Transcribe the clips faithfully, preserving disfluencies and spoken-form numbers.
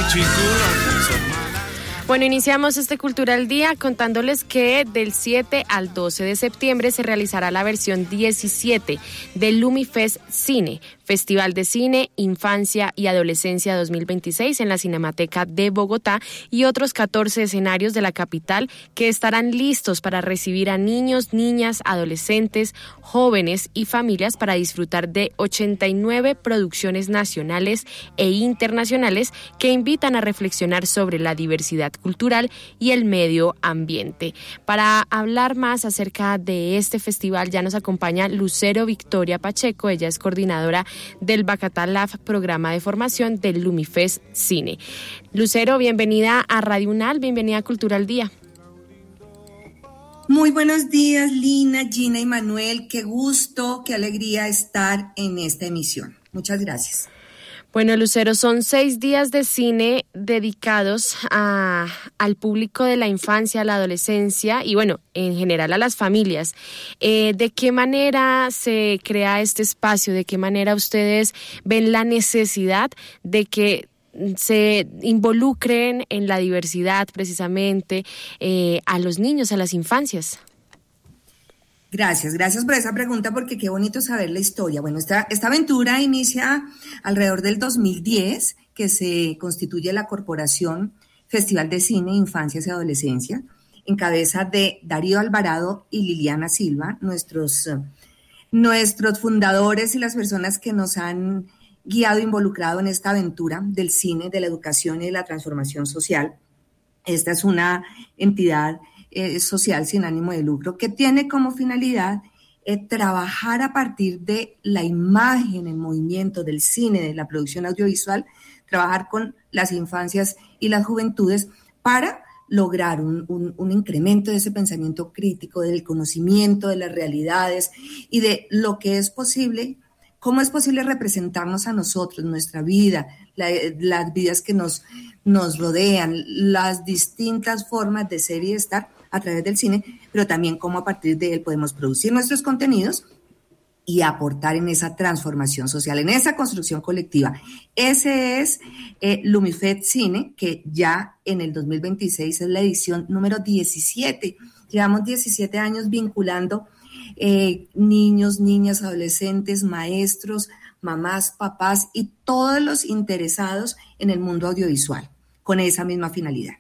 Bueno, iniciamos este Cultural Día contándoles que del siete al doce de septiembre se realizará la versión diecisiete del Lumifest Cine, Festival de Cine, Infancia y Adolescencia dos mil veintiséis en la Cinemateca de Bogotá y otros catorce escenarios de la capital que estarán listos para recibir a niños, niñas, adolescentes, jóvenes y familias para disfrutar de ochenta y nueve producciones nacionales e internacionales que invitan a reflexionar sobre la diversidad cultural y el medio ambiente. Para hablar más acerca de este festival ya nos acompaña Lucero Victoria Pacheco, ella es coordinadora del Bacatá Lab, programa de formación del Lumifest Cine. Lucero, bienvenida a Radio UNAL, bienvenida a Cultural Día. Muy buenos días, Lina, Gina y Manuel, qué gusto, qué alegría estar en esta emisión. Muchas gracias. Bueno, Lucero, son seis días de cine dedicados a, al público de la infancia, a la adolescencia y, bueno, en general a las familias. Eh, ¿De qué manera se crea este espacio? ¿De qué manera ustedes ven la necesidad de que se involucren en la diversidad precisamente eh, a los niños, a las infancias? Gracias, gracias por esa pregunta porque qué bonito saber la historia. Bueno, esta, esta aventura inicia alrededor del dos mil diez, que se constituye la Corporación Festival de Cine, Infancias y Adolescencia, en cabeza de Darío Alvarado y Liliana Silva, nuestros, nuestros fundadores y las personas que nos han guiado e involucrado en esta aventura del cine, de la educación y de la transformación social. Esta es una entidad Eh, social sin ánimo de lucro, que tiene como finalidad eh, trabajar a partir de la imagen, el movimiento del cine, de la producción audiovisual, trabajar con las infancias y las juventudes para lograr un, un, un incremento de ese pensamiento crítico, del conocimiento de las realidades y de lo que es posible, cómo es posible representarnos a nosotros, nuestra vida, la, las vidas que nos, nos rodean, las distintas formas de ser y de estar a través del cine, pero también cómo a partir de él podemos producir nuestros contenidos y aportar en esa transformación social, en esa construcción colectiva. Ese es eh, Lumifest Cine, que ya en el dos mil veintiséis es la edición número diecisiete. Llevamos diecisiete años vinculando eh, niños, niñas, adolescentes, maestros, mamás, papás y todos los interesados en el mundo audiovisual, con esa misma finalidad.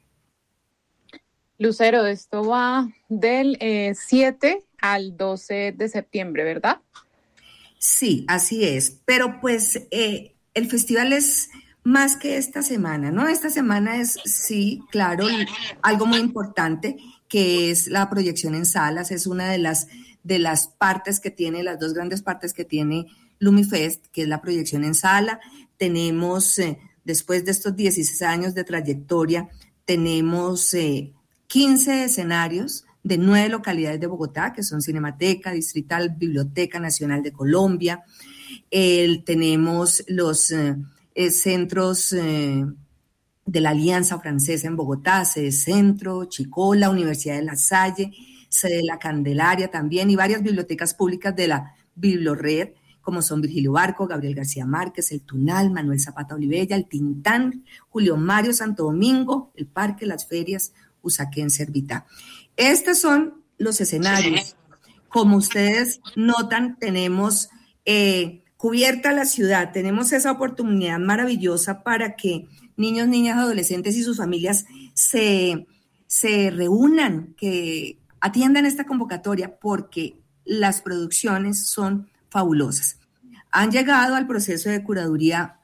Lucero, esto va del eh, siete al doce de septiembre, ¿verdad? Sí, así es. Pero pues eh, el festival es más que esta semana, ¿no? Esta semana es, sí, claro, algo muy importante, que es la proyección en salas. Es una de las, de las partes que tiene, las dos grandes partes que tiene Lumifest, que es la proyección en sala. Tenemos, eh, después de estos dieciséis años de trayectoria, tenemos Eh, quince escenarios de nueve localidades de Bogotá, que son Cinemateca Distrital, Biblioteca Nacional de Colombia. Eh, tenemos los eh, eh, centros eh, de la Alianza Francesa en Bogotá, sede Centro, Chicola, Universidad de La Salle, sede La Candelaria también, y varias bibliotecas públicas de la Bibliored, como son Virgilio Barco, Gabriel García Márquez, el Tunal, Manuel Zapata Olivella, el Tintán, Julio Mario Santo Domingo, el Parque, las Ferias, Usaquén, Servitá. Estos son los escenarios. Como ustedes notan, tenemos eh, cubierta la ciudad, tenemos esa oportunidad maravillosa para que niños, niñas, adolescentes y sus familias se, se reúnan, que atiendan esta convocatoria porque las producciones son fabulosas. Han llegado al proceso de curaduría